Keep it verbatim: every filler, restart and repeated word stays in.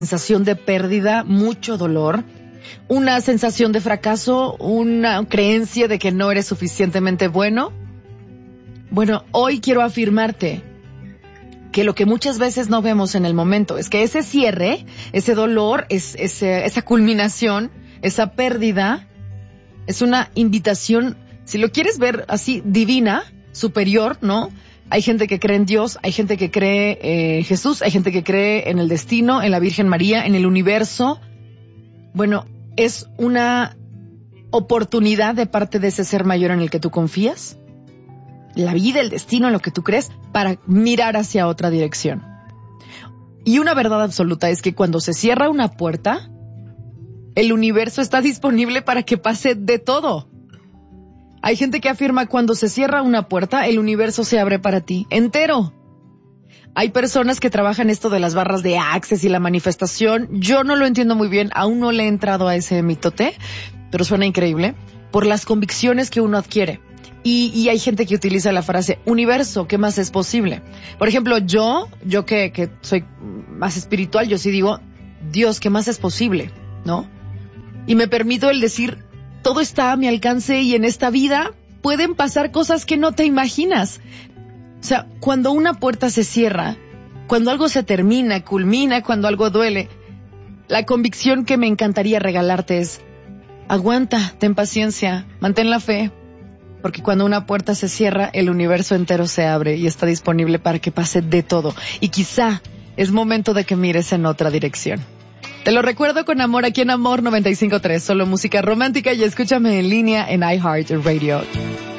sensación de pérdida, mucho dolor, una sensación de fracaso, una creencia de que no eres suficientemente bueno. Bueno, hoy quiero afirmarte que lo que muchas veces no vemos en el momento es que ese cierre, ese dolor, es, ese, esa culminación, esa pérdida, es una invitación, si lo quieres ver así, divina, superior, ¿no? Hay gente que cree en Dios, hay gente que cree en eh, Jesús, hay gente que cree en el destino, en la Virgen María, en el universo. Bueno, es una oportunidad de parte de ese ser mayor en el que tú confías, la vida, el destino, en lo que tú crees, para mirar hacia otra dirección. Y una verdad absoluta es que cuando se cierra una puerta, el universo está disponible para que pase de todo. Hay gente que afirma cuando se cierra una puerta, el universo se abre para ti, entero. Hay personas que trabajan esto de las barras de Access y la manifestación. Yo no lo entiendo muy bien, aún no le he entrado a ese mitote, pero suena increíble, por las convicciones que uno adquiere. Y, y hay gente que utiliza la frase, universo, ¿qué más es posible? Por ejemplo, yo, yo que, que soy más espiritual, yo sí digo, Dios, ¿qué más es posible? ¿No? Y me permito el decir, todo está a mi alcance y en esta vida pueden pasar cosas que no te imaginas. O sea, cuando una puerta se cierra, cuando algo se termina, culmina, cuando algo duele, la convicción que me encantaría regalarte es, aguanta, ten paciencia, mantén la fe, porque cuando una puerta se cierra, el universo entero se abre y está disponible para que pase de todo. Y quizá es momento de que mires en otra dirección. Te lo recuerdo con amor aquí en Amor noventa y cinco punto tres, solo música romántica, y escúchame en línea en iHeartRadio.